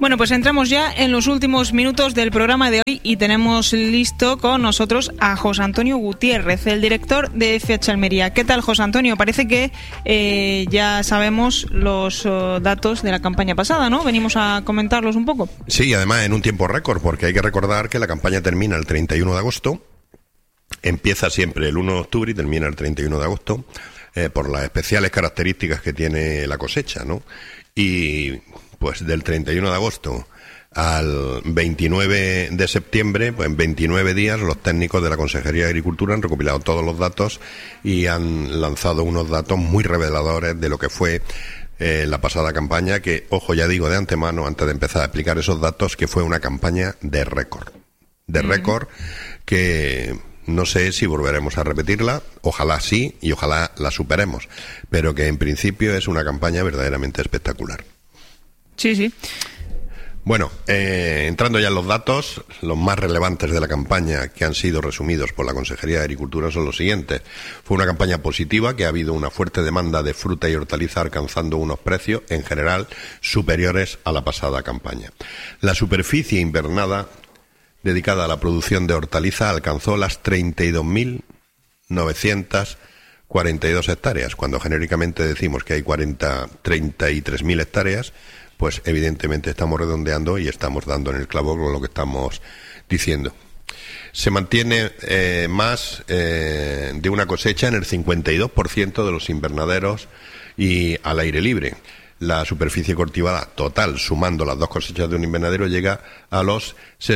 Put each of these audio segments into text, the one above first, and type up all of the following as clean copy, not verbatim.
Bueno, pues entramos ya en los últimos minutos del programa de hoy y tenemos listo con nosotros a José Antonio Gutiérrez, el director de FH Almería. ¿Qué tal, José Antonio? Parece que ya sabemos los datos de la campaña pasada, ¿no? Venimos a comentarlos un poco. Sí, además en un tiempo récord, porque hay que recordar que la campaña termina el 31 de agosto, empieza siempre el 1 de octubre y termina el 31 de agosto, por las especiales características que tiene la cosecha, ¿no? Y pues del 31 de agosto al 29 de septiembre, pues en 29 días los técnicos de la Consejería de Agricultura han recopilado todos los datos y han lanzado unos datos muy reveladores de lo que fue la pasada campaña, que, ojo, ya digo de antemano, antes de empezar a explicar esos datos, que fue una campaña de récord. De récord que no sé si volveremos a repetirla, ojalá sí y ojalá la superemos, pero que en principio es una campaña verdaderamente espectacular. Sí, sí. Bueno, entrando ya en los datos, los más relevantes de la campaña que han sido resumidos por la Consejería de Agricultura son los siguientes. Fue una campaña positiva, que ha habido una fuerte demanda de fruta y hortaliza alcanzando unos precios, en general, superiores a la pasada campaña. La superficie invernada dedicada a la producción de hortaliza alcanzó las 32.942 hectáreas. Cuando genéricamente decimos que hay 33.000 hectáreas, pues evidentemente estamos redondeando y estamos dando en el clavo con lo que estamos diciendo. Se mantiene más de una cosecha en el 52% de los invernaderos y al aire libre. La superficie cultivada total, sumando las dos cosechas de un invernadero, llega a los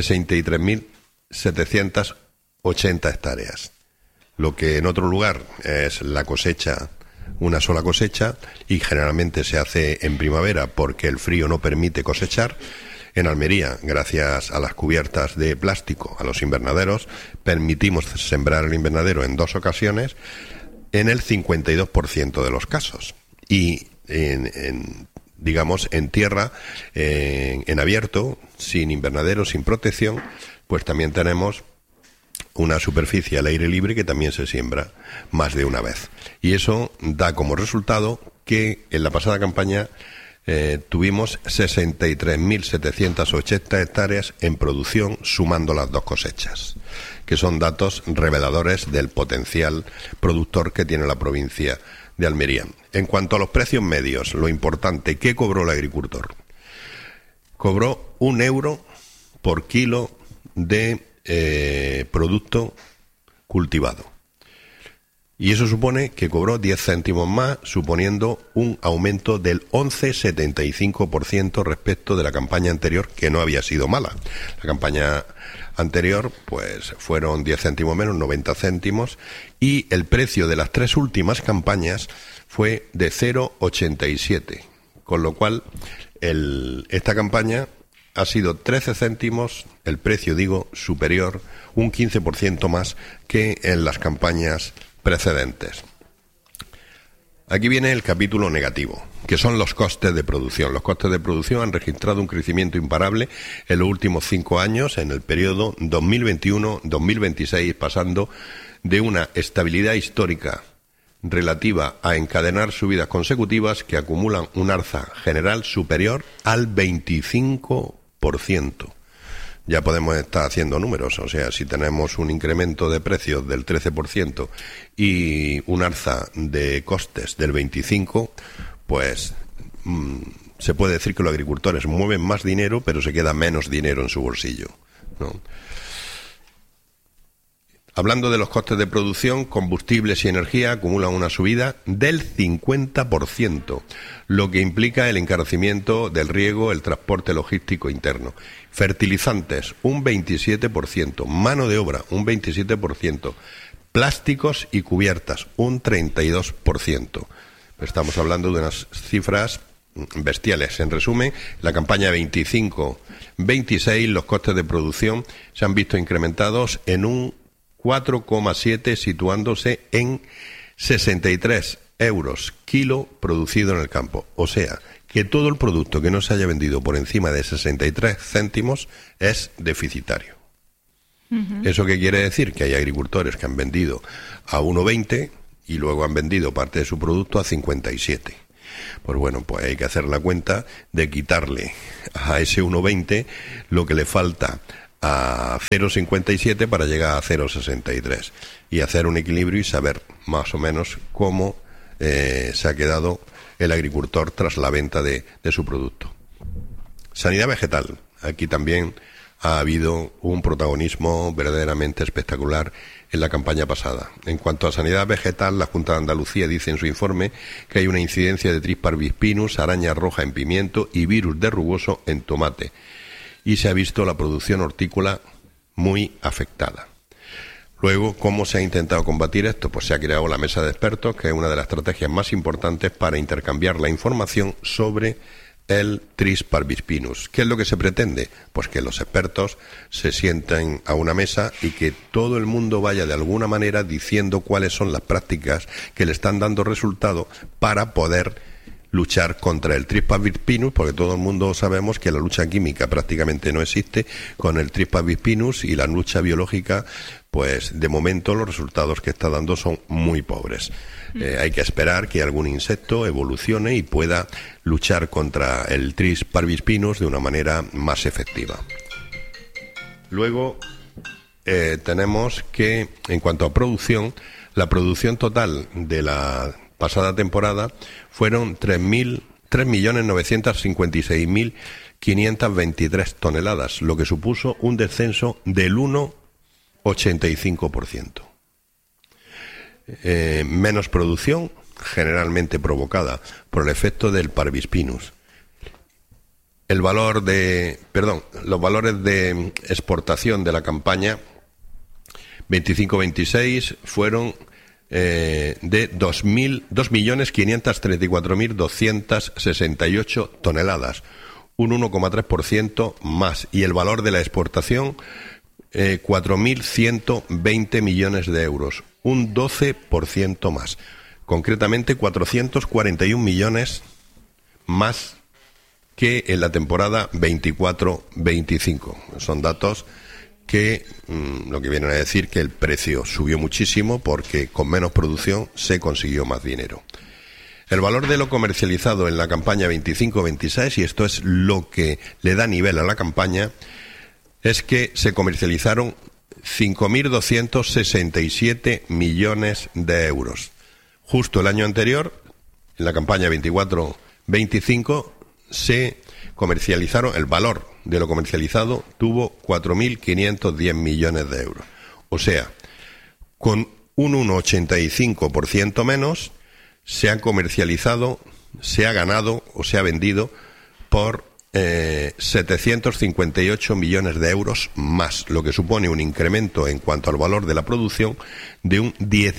63.780 hectáreas. Lo que en otro lugar es la cosecha, una sola cosecha, y generalmente se hace en primavera porque el frío no permite cosechar. En Almería, gracias a las cubiertas de plástico a los invernaderos, permitimos sembrar el invernadero en 2 ocasiones en el 52% de los casos. Y digamos, en tierra, en abierto, sin invernadero, sin protección, pues también tenemos una superficie al aire libre que también se siembra más de una vez. Y eso da como resultado que en la pasada campaña tuvimos 63.780 hectáreas en producción, sumando las dos cosechas, que son datos reveladores del potencial productor que tiene la provincia de Almería. En cuanto a los precios medios, lo importante, ¿qué cobró el agricultor? Cobró 1 euro por kilo de producto cultivado. Y eso supone que cobró 10 céntimos más, suponiendo un aumento del 11,75% respecto de la campaña anterior, que no había sido mala. La campaña anterior, pues fueron 10 céntimos menos, 90 céntimos, y el precio de las 3 últimas campañas fue de 0,87, con lo cual esta campaña ha sido 13 céntimos, el precio, digo, superior, un 15% más que en las campañas precedentes. Aquí viene el capítulo negativo, que son los costes de producción. Los costes de producción han registrado un crecimiento imparable en los últimos 5 años, en el periodo 2021-2026, pasando de una estabilidad histórica relativa a encadenar subidas consecutivas que acumulan un alza general superior al 25%. Ya podemos estar haciendo números, o sea, si tenemos un incremento de precios del 13% y un alza de costes del 25%, pues se puede decir que los agricultores mueven más dinero, pero se queda menos dinero en su bolsillo, ¿no? Hablando de los costes de producción, combustibles y energía acumulan una subida del 50%, lo que implica el encarecimiento del riego, el transporte logístico interno. Fertilizantes, un 27%, mano de obra, un 27%, plásticos y cubiertas, un 32%. Estamos hablando de unas cifras bestiales. En resumen, la campaña 25-26, los costes de producción se han visto incrementados en un 4,7, situándose en 63 euros kilo producido en el campo. O sea, que todo el producto que no se haya vendido por encima de 63 céntimos es deficitario. ¿Eso qué quiere decir? Que hay agricultores que han vendido a 1,20 y luego han vendido parte de su producto a 57. Pues bueno, pues hay que hacer la cuenta de quitarle a ese 1,20 lo que le falta a 0,57 para llegar a 0,63 y hacer un equilibrio y saber más o menos cómo se ha quedado el agricultor tras la venta de su producto. Sanidad vegetal. Aquí también ha habido un protagonismo verdaderamente espectacular en la campaña pasada. En cuanto a sanidad vegetal, la Junta de Andalucía dice en su informe que hay una incidencia de Tris parvispinus, araña roja en pimiento y virus de rugoso en tomate. Y se ha visto la producción hortícola muy afectada. Luego, ¿cómo se ha intentado combatir esto? Pues se ha creado la mesa de expertos, que es una de las estrategias más importantes para intercambiar la información sobre el Tris parvispinus. ¿Qué es lo que se pretende? Pues que los expertos se sienten a una mesa y que todo el mundo vaya de alguna manera diciendo cuáles son las prácticas que le están dando resultado para poder luchar contra el Tris parvispinus, porque todo el mundo sabemos que la lucha química prácticamente no existe con el Tris parvispinus, y la lucha biológica, pues de momento los resultados que está dando son muy pobres. Hay que esperar que algún insecto evolucione y pueda luchar contra el Tris parvispinus de una manera más efectiva. Luego tenemos que, en cuanto a producción, la producción total de la pasada temporada fueron 3.956.523 toneladas, lo que supuso un descenso del 1,85%. Menos producción, generalmente provocada por el efecto del parvispinus. Los valores de exportación de la campaña 25-26 fueron de 2.534.268 toneladas, un 1,3% más, y el valor de la exportación 4.120 millones de euros, un 12% más, concretamente 441 millones más que en la temporada 24-25. Son datos que lo que vienen a decir que el precio subió muchísimo porque con menos producción se consiguió más dinero. El valor de lo comercializado en la campaña 25-26, y esto es lo que le da nivel a la campaña, es que se comercializaron 5.267 millones de euros. Justo el año anterior, en la campaña 24-25, se comercializaron, el valor de lo comercializado tuvo 4.510 millones de euros. O sea, con un 1,85% menos, se ha comercializado, se ha ganado o se ha vendido por 758 millones de euros más, lo que supone un incremento en cuanto al valor de la producción de un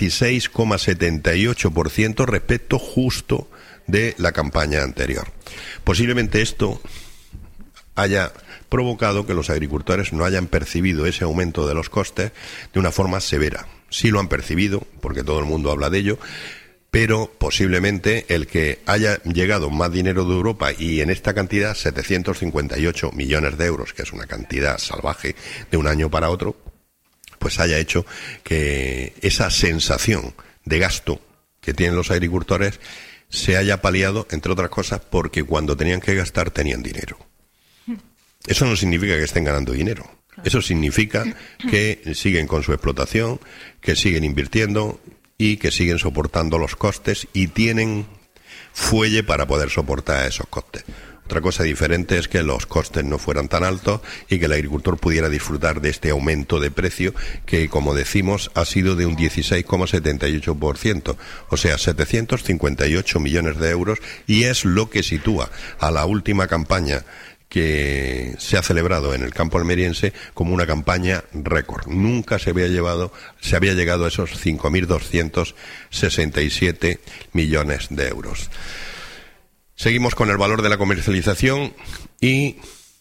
16,78% respecto justo de la campaña anterior. Posiblemente esto haya provocado que los agricultores no hayan percibido ese aumento de los costes de una forma severa. Sí lo han percibido, porque todo el mundo habla de ello, pero posiblemente el que haya llegado más dinero de Europa, y en esta cantidad 758 millones de euros, que es una cantidad salvaje de un año para otro, pues haya hecho que esa sensación de gasto que tienen los agricultores se haya paliado, entre otras cosas, porque cuando tenían que gastar tenían dinero. Eso no significa que estén ganando dinero. Eso significa que siguen con su explotación, que siguen invirtiendo y que siguen soportando los costes y tienen fuelle para poder soportar esos costes. Otra cosa diferente es que los costes no fueran tan altos y que el agricultor pudiera disfrutar de este aumento de precio que, como decimos, ha sido de un 16,78%, o sea, 758 millones de euros, y es lo que sitúa a la última campaña que se ha celebrado en el campo almeriense como una campaña récord. Nunca se había llegado a esos 5.267 millones de euros. Seguimos con el valor de la comercialización y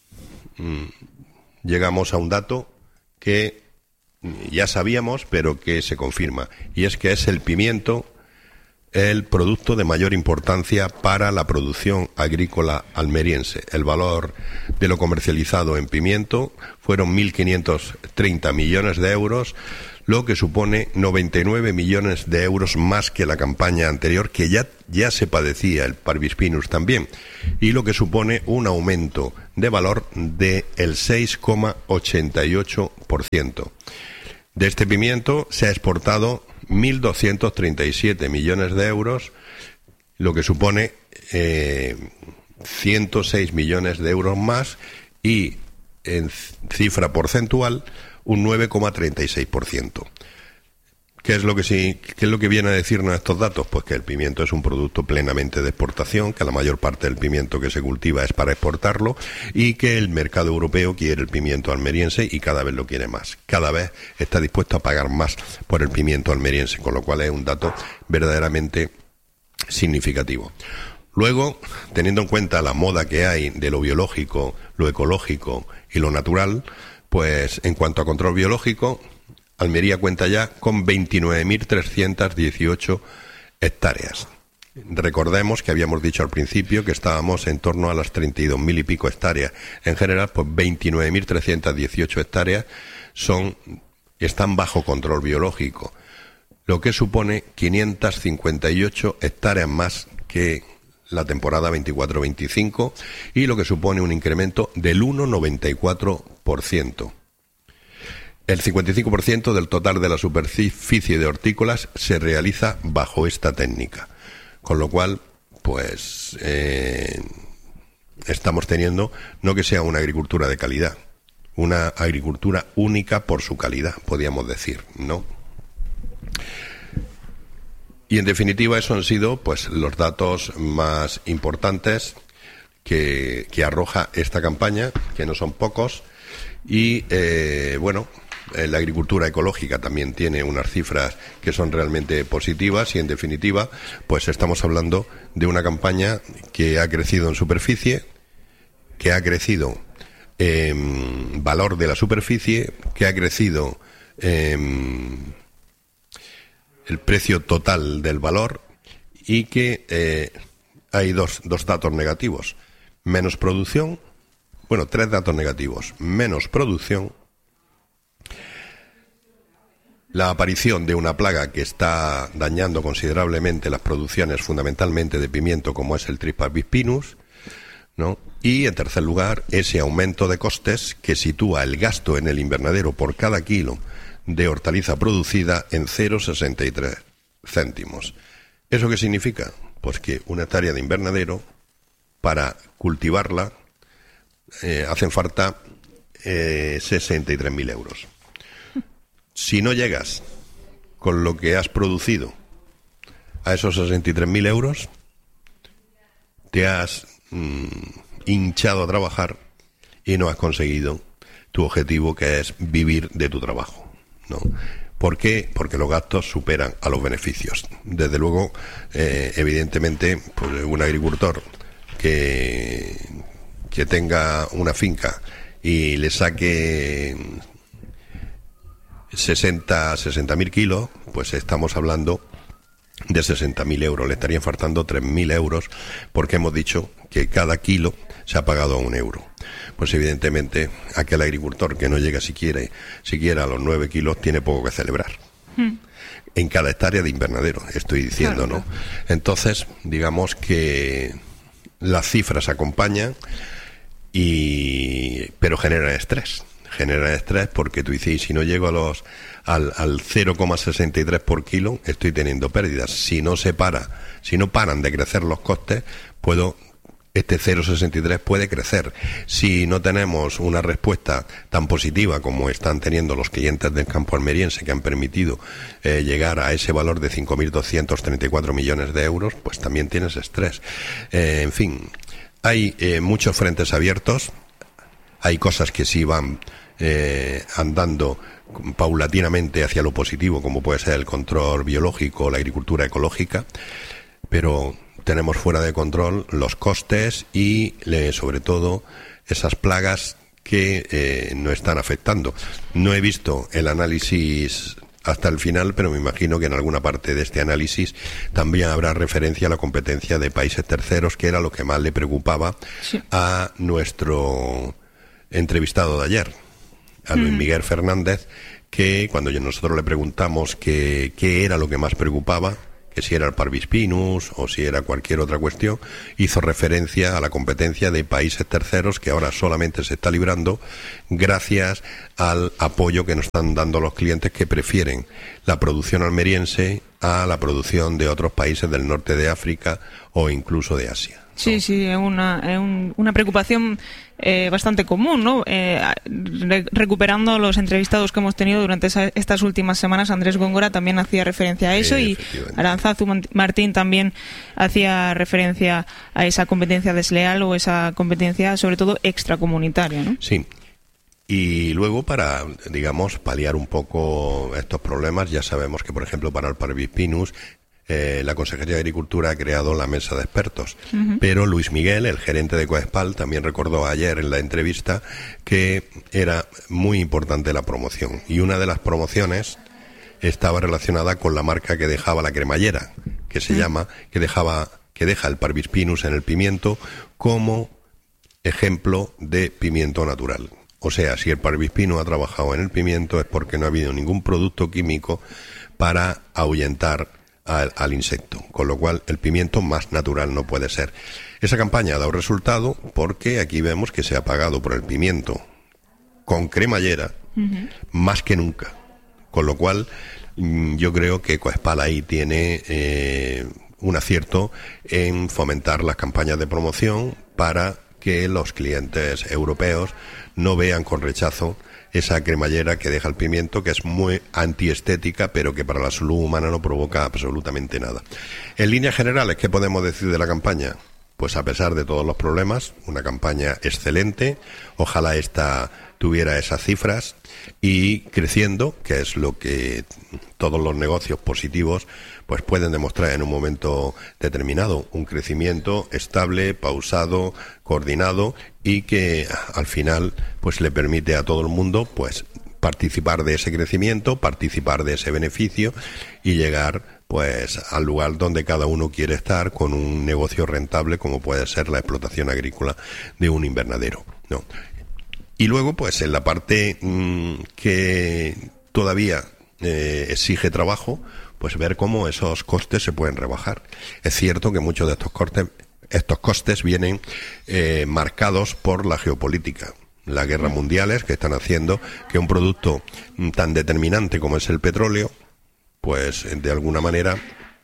llegamos a un dato que ya sabíamos, pero que se confirma, y es que es el pimiento el producto de mayor importancia para la producción agrícola almeriense. El valor de lo comercializado en pimiento fueron 1.530 millones de euros, lo que supone 99 millones de euros más que la campaña anterior, que ya se padecía el Parvispinus también, y lo que supone un aumento de valor del 6,88%. De este pimiento se ha exportado 1.237 millones de euros, lo que supone 106 millones de euros más, y en cifra porcentual un 9,36%. ¿Qué es lo que viene a decirnos estos datos? Pues que el pimiento es un producto plenamente de exportación, que la mayor parte del pimiento que se cultiva es para exportarlo, y que el mercado europeo quiere el pimiento almeriense y cada vez lo quiere más. Cada vez está dispuesto a pagar más por el pimiento almeriense, con lo cual es un dato verdaderamente significativo. Luego, teniendo en cuenta la moda que hay de lo biológico, lo ecológico y lo natural, pues en cuanto a control biológico, Almería cuenta ya con 29.318 hectáreas. Recordemos que habíamos dicho al principio que estábamos en torno a las 32.000 y pico hectáreas. En general, pues 29.318 hectáreas están bajo control biológico, lo que supone 558 hectáreas más que la temporada 24-25, y lo que supone un incremento del 1,94%. El 55% del total de la superficie de hortícolas se realiza bajo esta técnica, con lo cual, pues, estamos teniendo no que sea una agricultura de calidad, una agricultura única por su calidad, podríamos decir, ¿no? Y en definitiva, eso han sido, pues, los datos más importantes que arroja esta campaña, que no son pocos, y la agricultura ecológica también tiene unas cifras que son realmente positivas, y en definitiva, pues estamos hablando de una campaña que ha crecido en superficie, que ha crecido en valor de la superficie, que ha crecido en el precio total del valor, y que hay dos datos negativos. Menos producción, tres datos negativos. Menos producción, la aparición de una plaga que está dañando considerablemente las producciones fundamentalmente de pimiento, como es el Parvispinus, ¿no? Y en tercer lugar, ese aumento de costes que sitúa el gasto en el invernadero por cada kilo de hortaliza producida en 0,63 céntimos. ¿Eso qué significa? Pues que una hectárea de invernadero, para cultivarla, hacen falta 63.000 euros. Si no llegas con lo que has producido a esos 63.000 euros, te has hinchado a trabajar y no has conseguido tu objetivo, que es vivir de tu trabajo, ¿no? ¿Por qué? Porque los gastos superan a los beneficios. Desde luego, evidentemente, pues un agricultor que tenga una finca y le saque 60.000 kilos, pues estamos hablando de 60.000 euros. Le estarían faltando 3.000 euros, porque hemos dicho que cada kilo se ha pagado a 1 euro. Pues evidentemente aquel agricultor que no llega siquiera a los 9 kilos tiene poco que celebrar. En cada hectárea de invernadero, estoy diciendo, claro, ¿no? Entonces, digamos que las cifras acompañan, pero generan estrés. Porque tú dices, si no llego al 0,63 por kilo, estoy teniendo pérdidas. Si no paran de crecer los costes, este 0,63 puede crecer. Si no tenemos una respuesta tan positiva como están teniendo los clientes del campo almeriense, que han permitido llegar a ese valor de 5.234 millones de euros, pues también tienes estrés. En fin, hay muchos frentes abiertos. Hay cosas que sí van andando paulatinamente hacia lo positivo, como puede ser el control biológico, la agricultura ecológica, pero tenemos fuera de control los costes y sobre todo esas plagas que nos están afectando. No he visto el análisis hasta el final, pero me imagino que en alguna parte de este análisis también habrá referencia a la competencia de países terceros, que era lo que más le preocupaba a nuestro entrevistado de ayer, a Luis Miguel Fernández, que cuando nosotros le preguntamos qué era lo que más preocupaba, que si era el Parvis pinus o si era cualquier otra cuestión, hizo referencia a la competencia de países terceros que ahora solamente se está librando gracias al apoyo que nos están dando los clientes que prefieren la producción almeriense a la producción de otros países del norte de África o incluso de Asia. Sí, sí, es una preocupación bastante común, ¿no? Recuperando los entrevistados que hemos tenido durante estas últimas semanas, Andrés Góngora también hacía referencia a eso y Arantzazu Martín también hacía referencia a esa competencia desleal o esa competencia, sobre todo, extracomunitaria, ¿no? Sí. Y luego, para, digamos, paliar un poco estos problemas, ya sabemos que, por ejemplo, para el Parvis pinus, la Consejería de Agricultura ha creado la mesa de expertos, pero Luis Miguel, el gerente de Coespal, también recordó ayer en la entrevista que era muy importante la promoción, y una de las promociones estaba relacionada con la marca que dejaba la cremallera, que se llama, que deja el Parvis pinus en el pimiento como ejemplo de pimiento natural. O sea, si el Parvis pinus ha trabajado en el pimiento es porque no ha habido ningún producto químico para ahuyentar al insecto, con lo cual el pimiento más natural no puede ser. Esa campaña ha dado resultado porque aquí vemos que se ha pagado por el pimiento con cremallera más que nunca, con lo cual yo creo que Coespal ahí tiene un acierto en fomentar las campañas de promoción para que los clientes europeos no vean con rechazo esa cremallera que deja el pimiento, que es muy antiestética, pero que para la salud humana no provoca absolutamente nada. En líneas generales, ¿qué podemos decir de la campaña? Pues a pesar de todos los problemas, una campaña excelente. Ojalá esta tuviera esas cifras y creciendo, que es lo que todos los negocios positivos pues pueden demostrar en un momento determinado, un crecimiento estable, pausado, coordinado y que al final pues le permite a todo el mundo pues participar de ese crecimiento, participar de ese beneficio y llegar pues al lugar donde cada uno quiere estar con un negocio rentable como puede ser la explotación agrícola de un invernadero, ¿no? Y luego pues en la parte que todavía exige trabajo, pues ver cómo esos costes se pueden rebajar. Es cierto que muchos de estos costes vienen marcados por la geopolítica, las guerras mundiales que están haciendo que un producto tan determinante como es el petróleo, pues de alguna manera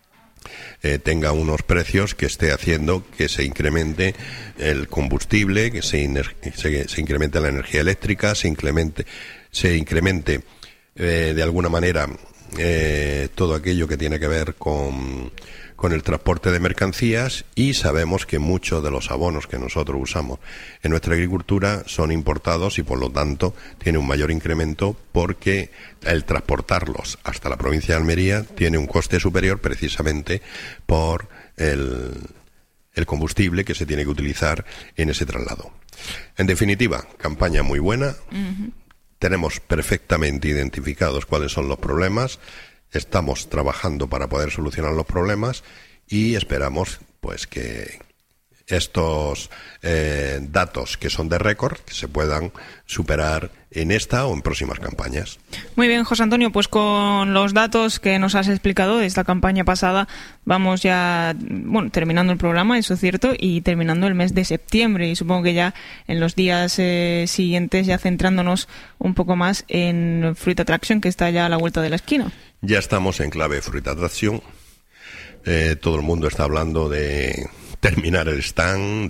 tenga unos precios que esté haciendo que se incremente el combustible, que se incremente la energía eléctrica, se incremente de alguna manera todo aquello que tiene que ver con el transporte de mercancías, y sabemos que muchos de los abonos que nosotros usamos en nuestra agricultura son importados y por lo tanto tiene un mayor incremento porque el transportarlos hasta la provincia de Almería tiene un coste superior precisamente por el combustible que se tiene que utilizar en ese traslado. En definitiva, campaña muy buena. Tenemos perfectamente identificados cuáles son los problemas, estamos trabajando para poder solucionar los problemas y esperamos pues que estos datos que son de récord que se puedan superar en esta o en próximas campañas. Muy bien, José Antonio, pues con los datos que nos has explicado de esta campaña pasada vamos ya, terminando el programa, eso es cierto, y terminando el mes de septiembre, y supongo que ya en los días siguientes ya centrándonos un poco más en Fruit Attraction, que está ya a la vuelta de la esquina. Ya estamos en clave Fruit Attraction. Todo el mundo está hablando de terminar el stand,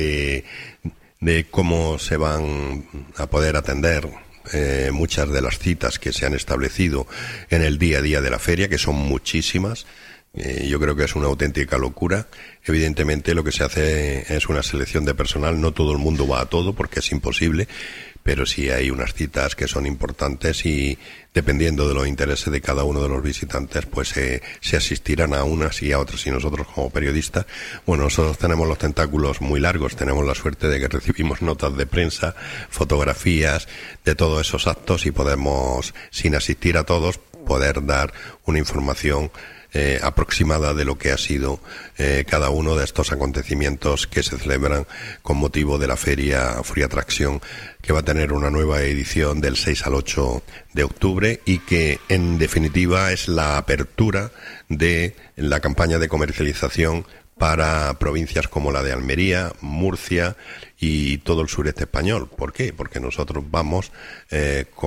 de cómo se van a poder atender muchas de las citas que se han establecido en el día a día de la feria, que son muchísimas. Yo creo que es una auténtica locura. Evidentemente lo que se hace es una selección de personal, no todo el mundo va a todo porque es imposible, pero sí hay unas citas que son importantes y dependiendo de los intereses de cada uno de los visitantes, pues se asistirán a unas y a otras. Y nosotros como periodistas, nosotros tenemos los tentáculos muy largos, tenemos la suerte de que recibimos notas de prensa, fotografías de todos esos actos y podemos, sin asistir a todos, poder dar una información aproximada de lo que ha sido cada uno de estos acontecimientos que se celebran con motivo de la Feria Furia Atracción, que va a tener una nueva edición del 6 al 8 de octubre y que en definitiva es la apertura de la campaña de comercialización para provincias como la de Almería, Murcia y todo el sureste español. ¿Por qué? Porque nosotros vamos con